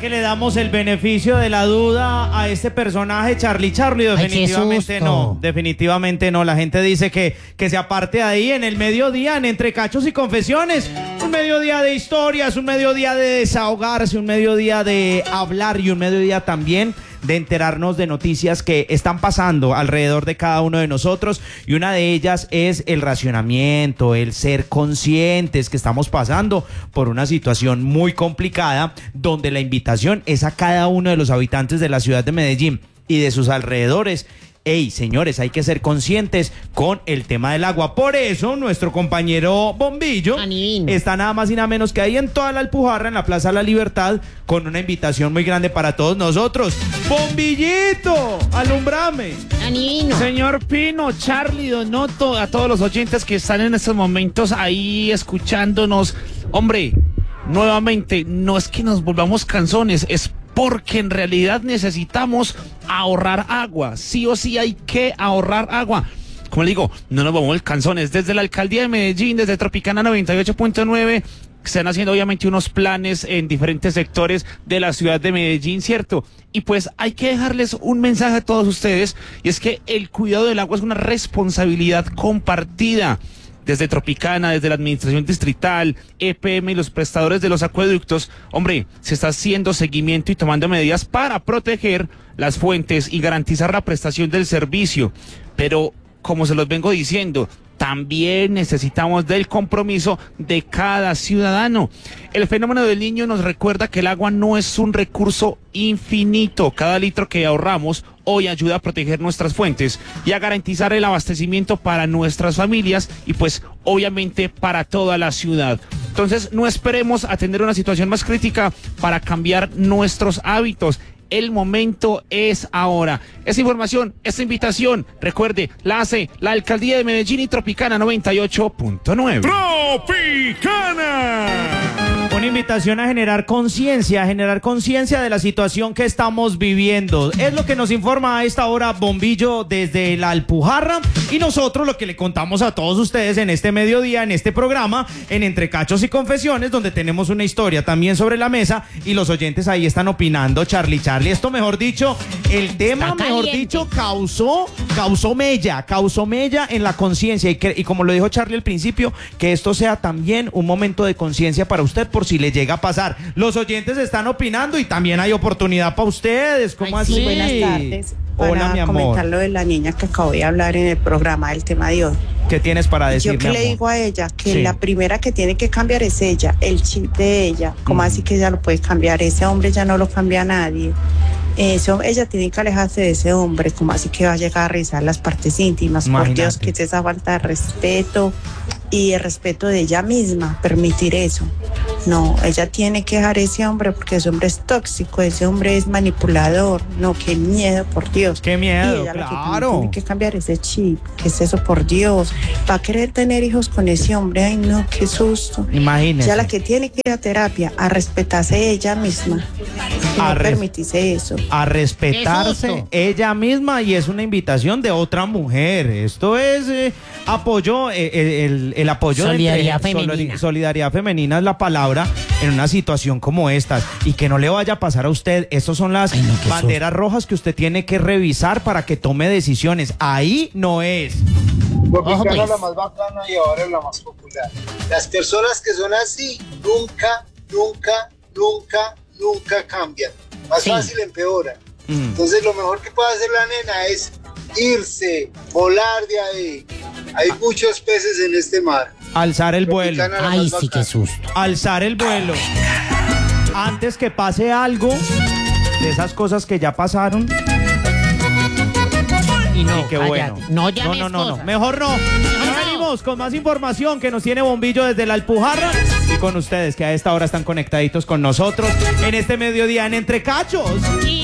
que le damos el beneficio de la duda a este personaje, Charlie? Definitivamente no. La gente dice que se aparte ahí en el mediodía, en Entre Cachos y Confesiones. Un mediodía de historias, un mediodía de desahogarse, un mediodía de hablar y un mediodía también de enterarnos de noticias que están pasando alrededor de cada uno de nosotros, y una de ellas es el racionamiento, el ser conscientes que estamos pasando por una situación muy complicada, donde la invitación es a cada uno de los habitantes de la ciudad de Medellín y de sus alrededores. Ey, señores, hay que ser conscientes con el tema del agua. Por eso, nuestro compañero Bombillo está nada más y nada menos que ahí en toda la Alpujarra, en la Plaza de la Libertad, con una invitación muy grande para todos nosotros. ¡Bombillito! ¡Alumbrame! Anino. Señor Pino, Charlie, Donoto, a todos los oyentes que están en estos momentos ahí escuchándonos. Hombre, nuevamente, no es que nos volvamos canzones, es porque en realidad necesitamos ahorrar agua. Sí o sí hay que ahorrar agua. Como le digo, no nos vamos canzones. Desde la Alcaldía de Medellín, desde Tropicana 98.9, se están haciendo obviamente unos planes en diferentes sectores de la ciudad de Medellín, ¿cierto? Y pues hay que dejarles un mensaje a todos ustedes, y es que el cuidado del agua es una responsabilidad compartida. Desde Tropicana, desde la administración distrital, EPM y los prestadores de los acueductos, hombre, se está haciendo seguimiento y tomando medidas para proteger las fuentes y garantizar la prestación del servicio. Pero, como se los vengo diciendo, también necesitamos del compromiso de cada ciudadano. El fenómeno del Niño nos recuerda que el agua no es un recurso infinito. Cada litro que ahorramos hoy ayuda a proteger nuestras fuentes y a garantizar el abastecimiento para nuestras familias y pues obviamente para toda la ciudad. Entonces no esperemos a tener una situación más crítica para cambiar nuestros hábitos. El momento es ahora. Esa información, esta invitación, recuerde, la hace la Alcaldía de Medellín y Tropicana 98.9. ¡Tropicana! Una invitación a generar conciencia de la situación que estamos viviendo. Es lo que nos informa a esta hora Bombillo desde la Alpujarra, y nosotros lo que le contamos a todos ustedes en este mediodía, en este programa, en Entre Cachos y Confesiones, donde tenemos una historia también sobre la mesa y los oyentes ahí están opinando. Charlie, esto mejor dicho, el tema mejor dicho causó mella en la conciencia, y como lo dijo Charlie al principio, que esto sea también un momento de conciencia para usted por si le llega a pasar. Los oyentes están opinando y también hay oportunidad para ustedes. ¿Cómo así? Sí, buenas tardes. Hola, mi amor. Comentar lo de la niña que acabo de hablar en el programa del tema de hoy. ¿Qué tienes para decirme, Yo que le digo a ella que la primera que tiene que cambiar es ella, el chip de ella. ¿Cómo así que ella lo puede cambiar? Ese hombre ya no lo cambia a nadie. Ella tiene que alejarse de ese hombre. ¿Cómo así que va a llegar a revisar las partes íntimas? Imagínate. Por Dios, que es esa falta de respeto y el respeto de ella misma, permitir eso. No, ella tiene que dejar a ese hombre porque ese hombre es tóxico, ese hombre es manipulador. No, qué miedo, por Dios. Qué miedo, y ella claro. Tiene que cambiar ese chip. ¿Qué es eso, por Dios? Va a querer tener hijos con ese hombre. Ay, no, qué susto. Imagínese. Ya la que tiene que ir a terapia, a respetarse ella misma. No permitirse eso. A respetarse ella misma, y es una invitación de otra mujer. Esto es apoyo, el apoyo solidaridad femenina. Solidaridad femenina es la palabra en una situación como esta, y que no le vaya a pasar a usted. Estas son las banderas rojas que usted tiene que revisar para que tome decisiones. Ahí no es. Porque es la más bacana y ahora es la más popular. Las personas que son así nunca cambian. Más fácil empeoran. Entonces lo mejor que puede hacer la nena es irse, volar de ahí. Hay muchos peces en este mar. Alzar el vuelo. Ay, sí, qué susto. Alzar el vuelo. Antes que pase algo de esas cosas que ya pasaron. Y no, qué bueno. No. Mejor no. Venimos con más información que nos tiene Bombillo desde la Alpujarra, y con ustedes que a esta hora están conectaditos con nosotros en este mediodía en Entre Cachos.